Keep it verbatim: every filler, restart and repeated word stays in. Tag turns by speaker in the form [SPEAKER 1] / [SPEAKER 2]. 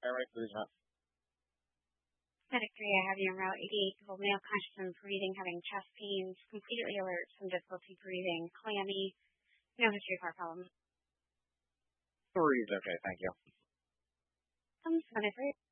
[SPEAKER 1] Paramedic Division.
[SPEAKER 2] Medic three, I have you on route eighty-eight, people male conscious and breathing, having chest pains, completely alert, some difficulty breathing, clammy, no history of heart problems.
[SPEAKER 1] Three is okay, thank you.
[SPEAKER 2] Um, Medic three.